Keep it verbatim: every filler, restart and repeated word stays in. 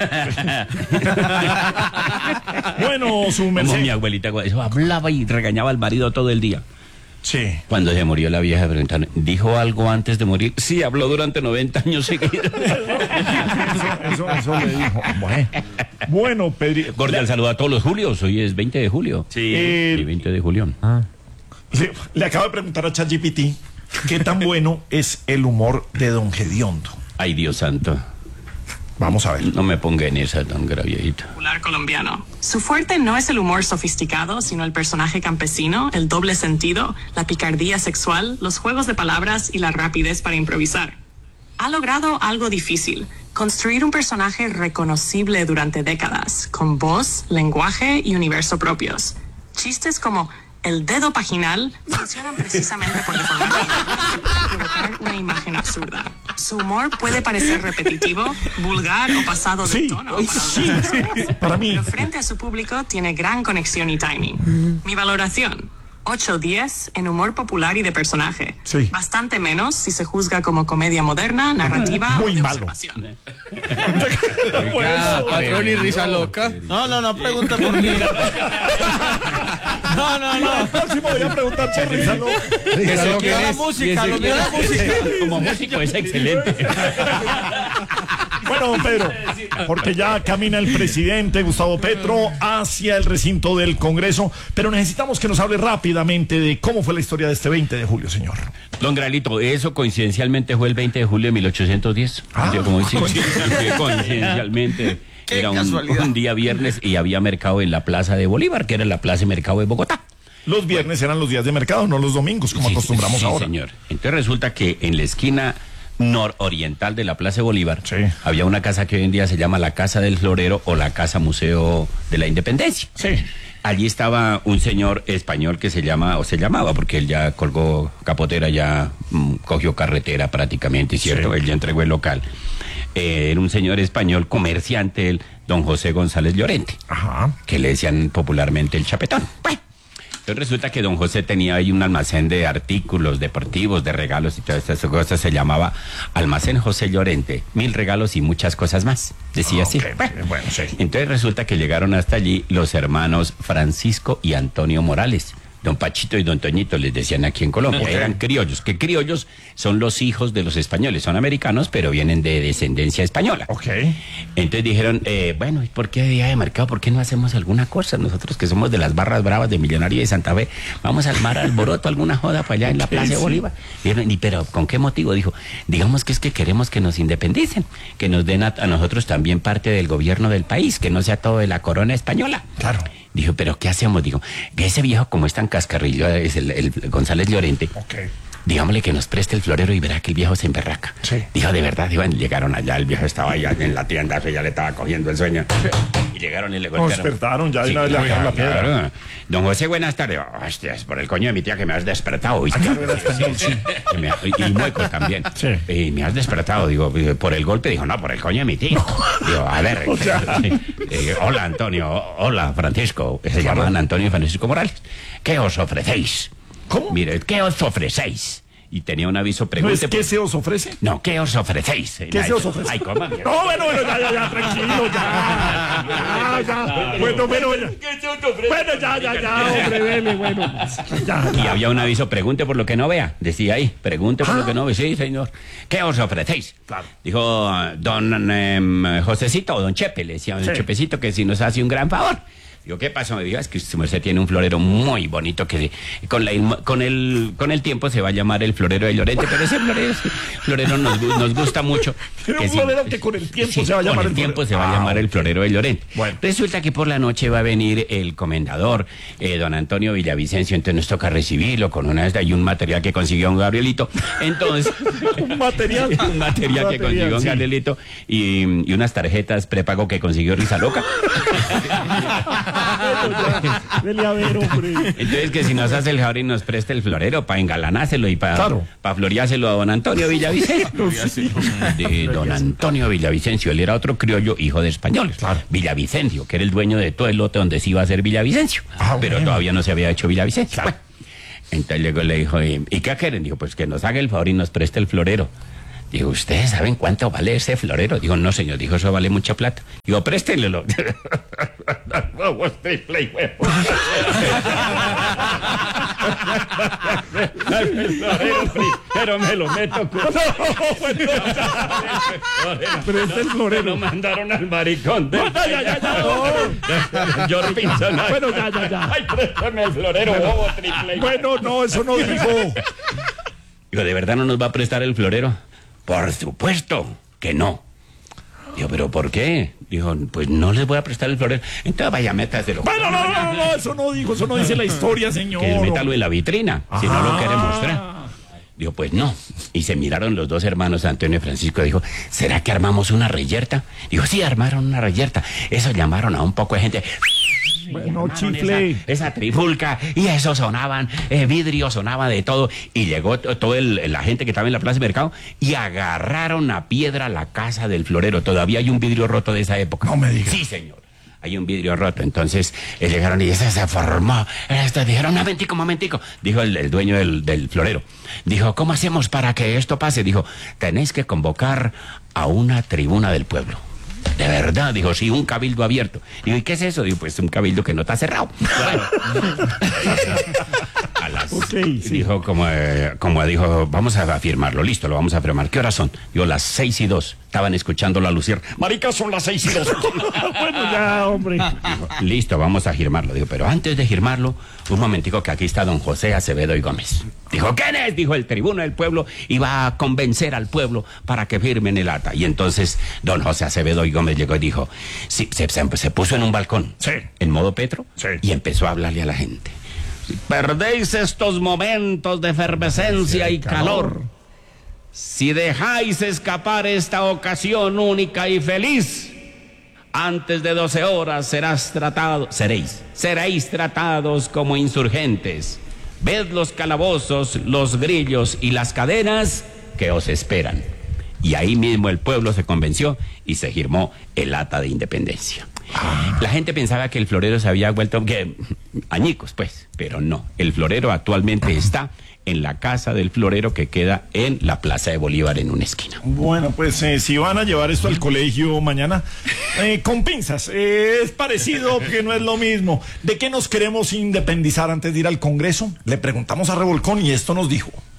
Bueno, su merced. Como mi abuelita, eso hablaba y regañaba al marido todo el día. Sí. Cuando se murió la vieja, preguntaron, ¿dijo algo antes de morir? Sí, habló durante noventa años seguidos. Eso, eso, eso le dijo. Bueno, bueno Pedri... Cordial saludo a todos los Julios. Hoy es veinte de julio. Sí. El... Sí, veinte de julio. Ah. Sí, le acabo de preguntar a ChatGPT qué tan bueno es el humor de Don Gediondo. Ay, Dios santo. Vamos a ver. No me ponga en esa tan graviadita. Popular colombiano. Su fuerte no es el humor sofisticado, sino el personaje campesino, el doble sentido, la picardía sexual, los juegos de palabras y la rapidez para improvisar. Ha logrado algo difícil: construir un personaje reconocible durante décadas, con voz, lenguaje y universo propios. Chistes como el dedo paginal funcionan precisamente por deformar y provocar una imagen absurda. Su humor puede parecer repetitivo, vulgar o pasado de Sí, tono para, sí, sí, para mí. pero frente a su público tiene gran conexión y timing. Mi valoración: ocho diez en humor popular y de personaje. Sí. Bastante menos si se juzga como comedia moderna, narrativa Muy o de malo. observación. Ah, patrón y risa loca. No, no, no, pregunta por mí. No, no, no. El próximo voy a preguntar por Risa Loca. Que se Loca quede la es- música, lo mío es la música. Como músico es excelente. Bueno, don Pedro, porque ya camina el presidente Gustavo Petro hacia el recinto del Congreso, pero necesitamos que nos hable rápidamente de cómo fue la historia de este veinte de julio, señor. Don Gralito, eso coincidencialmente fue el veinte de julio de mil ochocientos diez. Ah, Yo como decía, coincidencialmente Qué era un, casualidad. un día viernes y había mercado en la Plaza de Bolívar, que era la Plaza de Mercado de Bogotá. Los viernes eran los días de mercado, no los domingos, como Sí, acostumbramos sí, ahora. señor. Entonces resulta que en la esquina nororiental de la Plaza de Bolívar Sí. había una casa que hoy en día se llama la Casa del Florero o la Casa Museo de la Independencia. Sí. Allí estaba un señor español que se llama, o se llamaba, porque él ya colgó capotera, ya mm, cogió carretera prácticamente, ¿cierto? Sí. Él ya entregó el local. Eh, era un señor español comerciante, el don José González Llorente, Ajá. que le decían popularmente el Chapetón. Bueno, entonces resulta que don José tenía ahí un almacén de artículos deportivos, de regalos y todas estas cosas. Se llamaba Almacén José Llorente, mil regalos y muchas cosas más. Decía así. Ok, bueno, sí. Entonces resulta que llegaron hasta allí los hermanos Francisco y Antonio Morales. Don Pachito y don Toñito les decían aquí en Colombia. Ok. Eran criollos, que criollos son los hijos de los españoles. Son americanos, pero vienen de descendencia española. Ok. Entonces dijeron, eh, bueno, ¿y por qué día de mercado? ¿Por qué no hacemos alguna cosa? Nosotros que somos de las barras bravas de Millonario de Santa Fe, vamos a armar alboroto, alguna joda para allá en la Plaza de sí. Bolívar. Dijeron, ¿y pero con qué motivo? Dijo, digamos que es que queremos que nos independicen, que nos den a, a nosotros también parte del gobierno del país, que no sea todo de la corona española. Claro. Dijo, ¿pero qué hacemos? Digo, que ese viejo como es tan cascarrillo, es el, el González Llorente, Ok. digámosle que nos preste el florero y verá que el viejo se emberraca. Sí. Dijo, de verdad, digo, llegaron allá, el viejo estaba allá en la tienda, ya le estaba cogiendo el sueño. Y llegaron y le Nos golpearon. despertaron, ya de una vez le claro, bajaron la piedra. claro. Don José, buenas tardes. Oh, hostia, es por el coño de mi tía que me has despertado. ¿Viste? Claro, era español, sí. Y, me- y- y muecos también. Sí. Y me has despertado, digo, por el golpe, dijo, no, por el coño de mi tío. Digo, a ver, O sea. eh, hola Antonio, hola Francisco, que se llaman Antonio y Francisco Morales. ¿Qué os ofrecéis? ¿Cómo? Mire, ¿qué os ofrecéis? Y tenía un aviso, ¿No pregunte. es que por- se os ofrece? No, ¿qué os ofrecéis? ¿Qué se os ofrece? Ay, coma, mierda. No, bueno, bueno, ya, ya, ya, tranquilo, ya. Ya, ya. Bueno, bueno, bueno. Bueno, ya, ya, ya, hombre, dele, bueno. Ya, Y ya. había un aviso, pregunte por lo que no vea. Decía ahí, pregunte por Ah. lo que no ve. Sí, señor. ¿Qué os ofrecéis? Claro. Dijo don em, Josecito o don Chepe, le decía don Sí. Chepecito que si nos hace un gran favor. Digo, ¿qué pasó? Me dijo, es que su merced tiene un florero muy bonito que con, la, inmo- con, el, con el tiempo se va a llamar el florero de Llorente, pero ese florero, ese florero nos, gu- nos gusta mucho. Tiene que un si- florero que con el tiempo sí, se va a llamar con el el tiempo florero. se va a Ah, llamar el ok. florero de Llorente. Bueno. Resulta que por la noche va a venir el comendador, eh, don Antonio Villavicencio, entonces nos toca recibirlo con una y un material que consiguió un Gabrielito. Entonces, Un material. un material que consiguió un sí. Gabrielito y, y unas tarjetas prepago que consiguió Risa Loca. Dele a ver, hombre. Entonces que si nos hace el favor y nos presta el florero para engalanárselo y para Claro. floreárselo a don Antonio Villavicencio. Sí. De don Antonio Villavicencio, él era otro criollo hijo de españoles. Claro. Villavicencio, que era el dueño de todo el lote donde se iba a hacer Villavicencio. Ah, pero bueno. todavía no se había hecho Villavicencio. Claro. Bueno, entonces luego le dijo, ¿y y qué quieren? Dijo, pues que nos haga el favor y nos preste el florero. Digo, ¿ustedes saben cuánto vale ese florero? Digo, no, señor. Dijo, eso vale mucha plata. Digo, préstenlelo. Pero me lo meto con... Pero este es el florero. Lo mandaron al maricón. Ya, ya, ya, ya. Yo Pinson. Bueno, ya, ya, ya. Ay, préstame el florero, bobo triple. Bueno, no, eso no dijo. Digo, ¿de verdad no nos va a prestar el florero? Por supuesto que no. Digo, ¿pero por qué? Dijo, pues no les voy a prestar el florero. Entonces vaya, métaselo. Bueno, no, no, no, no, eso no dijo, eso no dice la historia, señor. Que él métalo en la vitrina, si no lo quiere mostrar. Dijo, pues no. Y se miraron los dos hermanos, Antonio y Francisco. Dijo, ¿será que armamos una reyerta? Dijo, sí, armaron una reyerta. Eso llamaron a un poco de gente. Bueno, chifle. Esa, esa trifulca, y eso sonaban, eh, vidrio sonaba de todo, y llegó toda la gente que estaba en la plaza de mercado, y agarraron a piedra la casa del florero. Todavía hay un vidrio roto de esa época. No me digas. Sí, señor. Hay un vidrio roto. Entonces eh, llegaron y ese se formó. Este, dijeron, momentico, momentico. Dijo el, el dueño del, del florero. Dijo, ¿cómo hacemos para que esto pase? Dijo, tenéis que convocar a una tribuna del pueblo. De verdad, dijo, sí, un cabildo abierto. Digo, ¿y qué es eso? Digo, pues un cabildo que no está cerrado. Bueno. A las, okay, sí. Dijo, como, eh, como dijo, vamos a firmarlo, listo, lo vamos a firmar. ¿Qué horas son? Digo, las seis y dos. Estaban escuchando la lucier. Marica, son las seis y dos. Bueno, ya, hombre. Dijo, listo, vamos a firmarlo. Digo, pero antes de firmarlo, un momentico que aquí está don José Acevedo y Gómez. Dijo, ¿quién es? Dijo, el tribuno del pueblo iba a convencer al pueblo para que firmen el acta. Y entonces don José Acevedo y Gómez llegó y dijo, sí, se, se, se puso en un balcón, sí, en modo Petro, sí, y empezó a hablarle a la gente. Si perdéis estos momentos de efervescencia y calor, calor, si dejáis escapar esta ocasión única y feliz, antes de doce horas serás tratado, seréis, seréis tratados como insurgentes. Ved los calabozos, los grillos y las cadenas que os esperan. Y ahí mismo el pueblo se convenció y se firmó el acta de independencia. Ah. La gente pensaba que el florero se había vuelto que, añicos, pues, pero no. El florero actualmente está en la casa del florero que queda en la Plaza de Bolívar en una esquina. Bueno, pues eh, si van a llevar esto al colegio mañana, eh, con pinzas, eh, es parecido que no es lo mismo. ¿De qué nos queremos independizar antes de ir al Congreso? Le preguntamos a Revolcón y esto nos dijo.